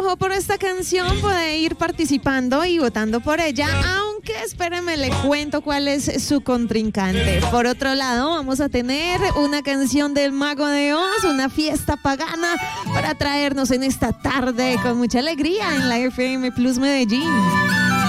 antojó por esta canción puede ir participando y votando por ella, aunque espéreme, le cuento cuál es su contrincante. Por otro lado, vamos a tener una canción del Mago de Oz, una fiesta pagana para traernos en esta tarde con mucha alegría en la FM Plus Medellín.